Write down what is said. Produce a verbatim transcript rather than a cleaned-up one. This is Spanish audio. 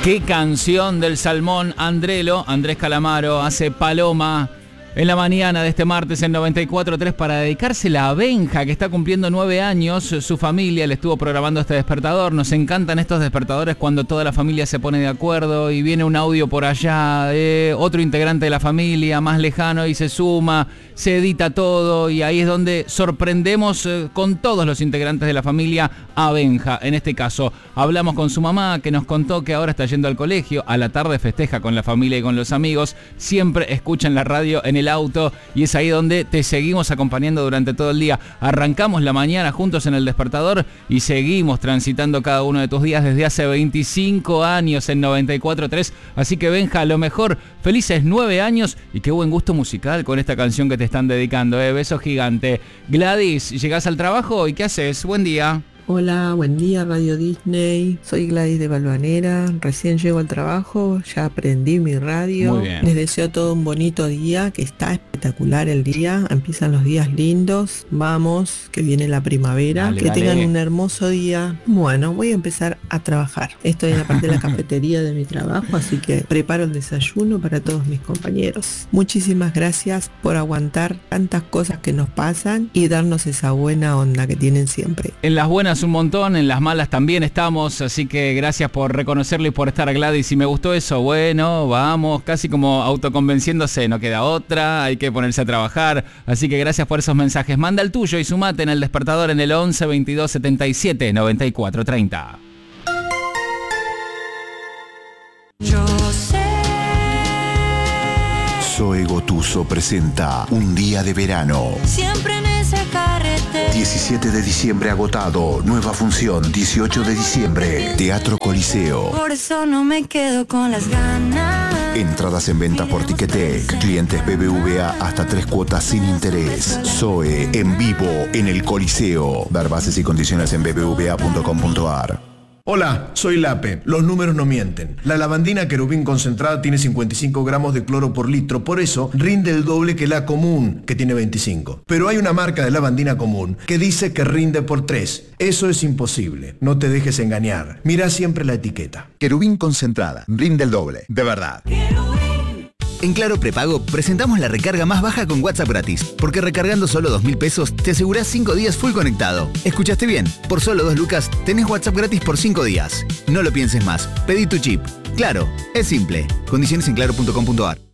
Qué canción del Salmón. Andrelo, Andrés Calamaro, hace Paloma en la mañana de este martes en noventa y cuatro punto tres para dedicársela a Benja, que está cumpliendo nueve años. Su familia le estuvo programando este despertador. Nos encantan estos despertadores cuando toda la familia se pone de acuerdo y viene un audio por allá de otro integrante de la familia más lejano y se suma, se edita todo y ahí es donde sorprendemos eh, con todos los integrantes de la familia a Benja. En este caso, hablamos con su mamá, que nos contó que ahora está yendo al colegio, a la tarde festeja con la familia y con los amigos, siempre escuchan la radio en el auto y es ahí donde te seguimos acompañando durante todo el día. Arrancamos la mañana juntos en el despertador y seguimos transitando cada uno de tus días desde hace veinticinco años en noventa y cuatro punto tres. Así que Benja, a lo mejor, felices nueve años y qué buen gusto musical con esta canción que te están dedicando. ¿eh? Beso gigante. Gladys, ¿llegás al trabajo y qué haces? Buen día. Hola, buen día Radio Disney, soy Gladys de Balvanera, recién llego al trabajo, ya aprendí mi radio. Muy bien. Les deseo todo un bonito día, que está espectacular el día, empiezan los días lindos, vamos, que viene la primavera, dale, que dale. tengan un hermoso día. Bueno, voy a empezar a trabajar, estoy en la parte de la cafetería de mi trabajo, así que preparo el desayuno para todos mis compañeros. Muchísimas gracias por aguantar tantas cosas que nos pasan y darnos esa buena onda que tienen siempre. En las buenas un montón, en las malas también estamos, así que gracias por reconocerlo y por estar, Gladys. Y me gustó eso, bueno, vamos, casi como autoconvenciéndose, no queda otra, hay que ponerse a trabajar, así que gracias por esos mensajes. Manda el tuyo y sumate en el despertador en el once veintidós setenta y siete noventa y cuatro treinta. Yo sé. Zoe Gotuso presenta Un día de verano. Siempre en ese carretera. diecisiete de diciembre agotado. Nueva función, dieciocho de diciembre. Teatro Coliseo. Por eso no me quedo con las ganas. Entradas en venta por Ticketek. Clientes B B V A hasta tres cuotas sin interés. Zoe en vivo en el Coliseo. Ver bases y condiciones en b b v a punto com punto a r. Hola, soy Lape. Los números no mienten. La lavandina Querubín concentrada tiene cincuenta y cinco gramos de cloro por litro, por eso rinde el doble que la común, que tiene veinticinco. Pero hay una marca de lavandina común que dice que rinde por tres. Eso es imposible. No te dejes engañar. Mira siempre la etiqueta. Querubín concentrada, rinde el doble, de verdad. En Claro Prepago presentamos la recarga más baja con WhatsApp gratis, porque recargando solo dos mil pesos te asegurás cinco días full conectado. ¿Escuchaste bien? Por solo dos lucas tenés WhatsApp gratis por cinco días. No lo pienses más, pedí tu chip. Claro, es simple. Condiciones en claro punto com punto a r.